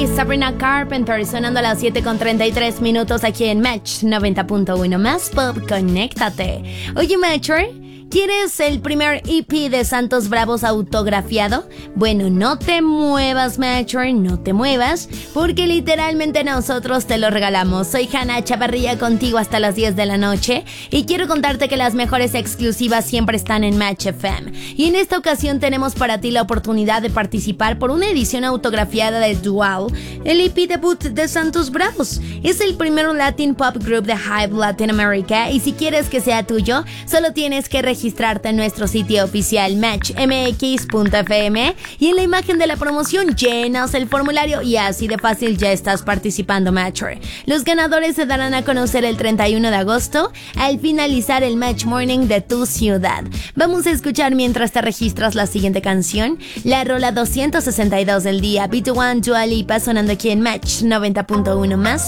y Sabrina Carpenter sonando a las 7:33 aquí en Match 90.1 más pop. Conéctate. Oye, Matcher, ¿quieres el primer EP de Santos Bravos autografiado? Bueno, no te muevas, Matcher, no te muevas, porque literalmente nosotros te lo regalamos. Soy Hanna Chavarría contigo hasta las 10 de la noche y quiero contarte que las mejores exclusivas siempre están en Match FM. Y en esta ocasión tenemos para ti la oportunidad de participar por una edición autografiada de Dual, el EP debut de Santos Bravos. Es el primer Latin Pop Group de Hype Latinoamérica y si quieres que sea tuyo, solo tienes que registrarte en nuestro sitio oficial matchmx.fm y en la imagen de la promoción llenas el formulario y así de fácil ya estás participando, Matcher. Los ganadores se darán a conocer el 31 de agosto al finalizar el Match Morning de tu ciudad. Vamos a escuchar mientras te registras la siguiente canción, la rola 262 del día, B2 Dua Lipa sonando aquí en Match 90.1 más